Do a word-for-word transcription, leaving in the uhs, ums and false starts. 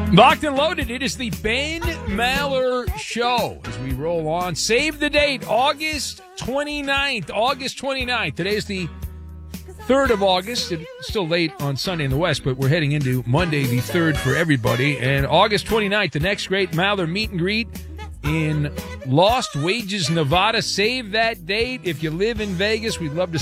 Locked and loaded, it is the Ben Maller Show as we roll on. Save the date, August twenty-ninth. August twenty-ninth. Today is the third of August. It's still late on Sunday in the West, but we're heading into Monday the third for everybody. And August twenty-ninth, the next great Maller meet and greet in Lost Wages, Nevada. Save that date. If you live in Vegas, we'd love to